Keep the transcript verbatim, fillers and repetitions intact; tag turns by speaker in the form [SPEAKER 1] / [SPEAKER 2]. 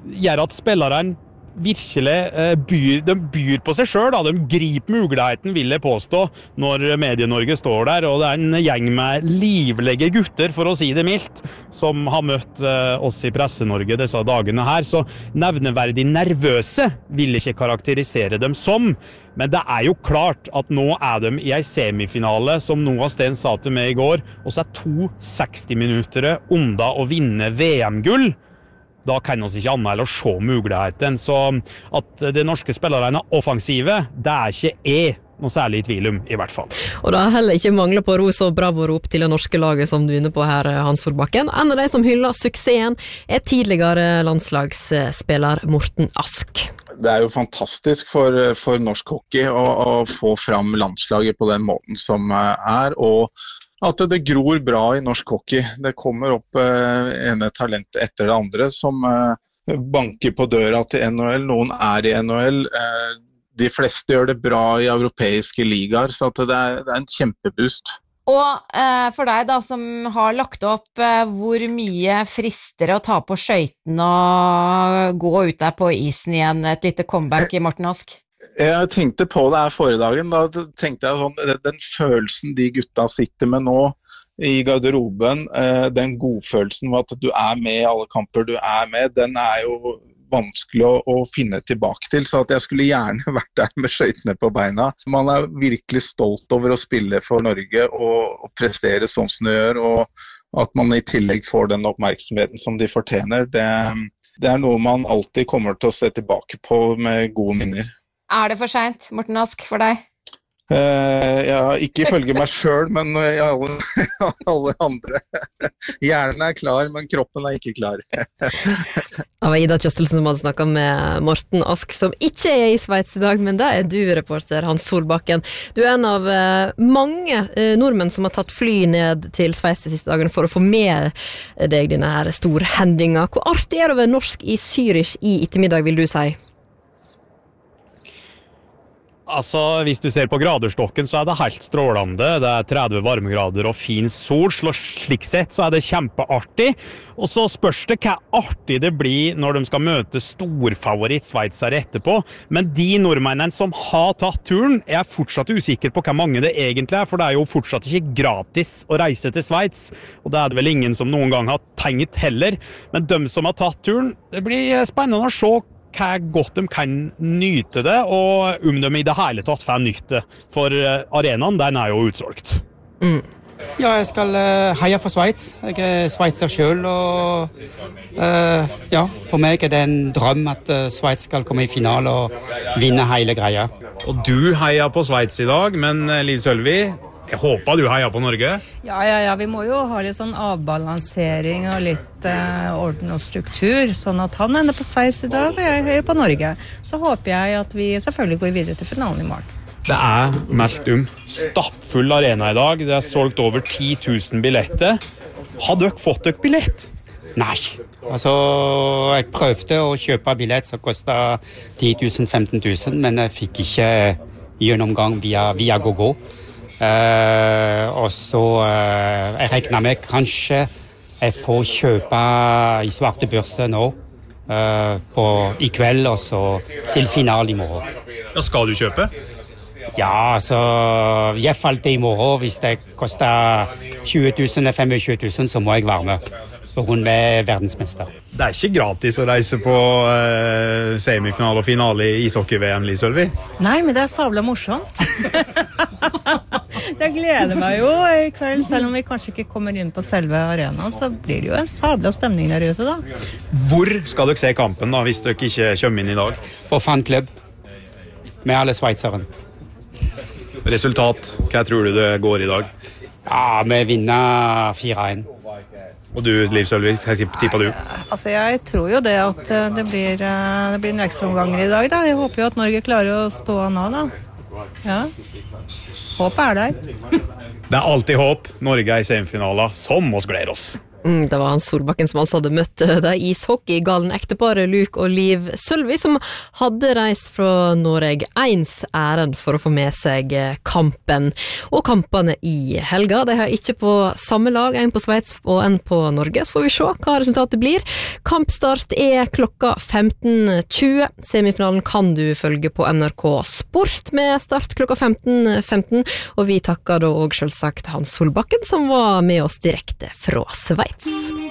[SPEAKER 1] gjør at spillerne virkelig eh, byr, de byr på seg selv, da. De griper muligheten, vil jeg påstå, når Medie-Norge står der, og det er en gjeng med livlige gutter, for å si det mildt, som har møtt eh, oss i Presse-Norge disse dagene her, så nevneverdig nervøse vil jeg ikke karakterisere dem som, men det er jo klart at nå er de i en semifinale, som Noah Sten sa til meg i går, og så er to seksti-minuttere unna å vinne V M-gull. Da kan vi ikke anmelde å se muligheten, så at de norske spillerne er offensive, det er ikke jeg noe særlig i tvil om, i hvert fall.
[SPEAKER 2] Og det er heller ikke mangler på ros og bravo-rop til det norske laget som du er inne på her, Hans Solbakken. En av de som hyller suksessen er tidligere landslagsspiller Morten Ask.
[SPEAKER 3] Det er jo fantastisk for, for norsk hockey å, å få fram landslaget på den måten som er, og at det gror bra i norsk hockey. Det kommer opp eh, ene talent etter det andre som eh, banker på døra til N H L. Noen er i N H L. Eh, de fleste gjør det bra i europeiske ligaer, så at det, er, det er en kjempeboost.
[SPEAKER 4] Og eh, for deg da, som har lagt opp, eh, hvor mye frister å ta på skøyten og gå ut der på isen igjen, et lite comeback i Morten Ask?
[SPEAKER 3] Jeg tenkte på det her forrige dagen, da tenkte jeg sånn, den følelsen de gutta sitter med nå i garderoben, den godfølelsen med at du er med i alle kamper du er med, den er jo vanskelig å, å finne tilbake til, så at jeg skulle gjerne vært der med skøytene på beina. Man er virkelig stolt over å spille for Norge og, og prestere sånn som det gjør, og at man i tillegg får den oppmerksomheten som de fortjener, det, det er noe man alltid kommer til å se tilbake på med gode minner.
[SPEAKER 4] Er det for sent, Morten Ask, for deg?
[SPEAKER 3] Uh, ja, ikke ifølge meg selv, men i alle, alle andre. Hjernen er klar, men kroppen er ikke klar.
[SPEAKER 2] Det var Ida Kjøstelsen som hadde snakket med Morten Ask, som ikke er i Sveits i dag, men det er du, reporter Hans Solbakken. Du er en av uh, mange uh, nordmenn som har tatt fly ned til Sveits de siste dagene for å få med deg denne her storhendinga. Hvor artig er det å være norsk i Zürich i ettermiddag, vil du si?
[SPEAKER 1] Altså, hvis du ser på graderstokken, så er det helt strålende. Det er tretti varmegrader og fin sol, så slik sett så er det kjempeartig. Og så spørs det hva artig det blir når de skal møte storfavoritt Sveitsere etterpå. Men de nordmennene som har tatt turen, er fortsatt usikker på hva mange det egentlig er, for det er jo fortsatt ikke gratis å reise til Sveits, og det er det vel ingen som noen gang har tenkt heller. Men de som har tatt turen, det blir spennende å se hva godt de kan nyte det, og om de i det hele tatt får nytte. For arenaen, den er jo utsolgt.
[SPEAKER 2] Mm.
[SPEAKER 5] Ja, jeg skal uh, heie for Sveits. Jeg er sveitser selv, og uh, ja, for meg er det en drøm at uh, Sveits skal komme i finale og vinne hele greia.
[SPEAKER 1] Og du heier på Sveits i dag, men Liv Sølvi, jeg håper du heier på Norge.
[SPEAKER 6] Ja, ja, ja, vi må jo ha litt sånn avbalansering og litt eh, orden og struktur, sånn at han ender på Sveits i dag, og jeg heier på Norge. Så håper jeg at vi selvfølgelig går videre til finalen i morgen.
[SPEAKER 1] Det er meldt om stappfull arena i dag. Det er solgt over ti tusen billetter. Har dere fått dere billett?
[SPEAKER 5] Nei. Altså, jeg prøvde å kjøpe billett som kostet ti tusen til femten tusen, men jeg fikk ikke gjennomgang via, via GoGo. Uh, og så uh, jeg regner med kanskje jeg får kjøpe i svarte børse nå uh, på, i kveld og så til finale i morgen.
[SPEAKER 1] Ja, skal du kjøpe?
[SPEAKER 5] Ja, altså jeg falt i morgen. Hvis det koster tjue tusen eller tjuefem tusen så må jeg være med på grunn med verdensmester.
[SPEAKER 1] Det er ikke gratis å reise på uh, semifinale og finale i ishockey-V M, Liv Sølvi?
[SPEAKER 6] Nei, men det er sabla morsomt. Jeg gleder meg jo i kveld, selv om vi kanskje ikke kommer inn på selve arenaen, så blir det jo en sabla stemning der ute da.
[SPEAKER 1] Hvor skal dere se kampen da, hvis dere ikke kommer inn i dag?
[SPEAKER 5] På fanklubb, med alle sveitseren.
[SPEAKER 1] Resultat, hva tror du det går i dag?
[SPEAKER 5] Ja, vi vinner fire en.
[SPEAKER 1] Og du, Liv Sølvi, hva tipper du?
[SPEAKER 6] Altså, jeg tror jo det at det blir, det blir en ekstra omganger i dag da. Jeg håper jo at Norge klarer å stå an da. Ja. Håpet er der.
[SPEAKER 1] Det er alltid håp. Norge er i semifinaler, som oss gleder oss.
[SPEAKER 2] Mm, det var Hans Solbakken som altså hadde møtt det ishockey-galen ekteparet Luke og Liv Sølvi, som hadde reist fra Norge ens ærend for å få med seg kampen. Og kampene i helga, de har ikke på samme lag, en på Sveits og en på Norge, så får vi se hva resultatet blir. Kampstart er klokka femten tjue. Semifinalen kan du følge på N R K Sport med start klokka femten femten, og vi takker da også selvsagt Hans Solbakken som var med oss direkte fra Sveits.